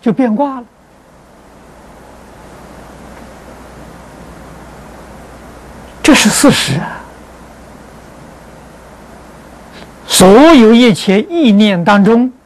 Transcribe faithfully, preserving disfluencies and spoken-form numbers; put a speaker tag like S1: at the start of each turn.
S1: 就变卦了。这是事实啊！所有一切意念当中，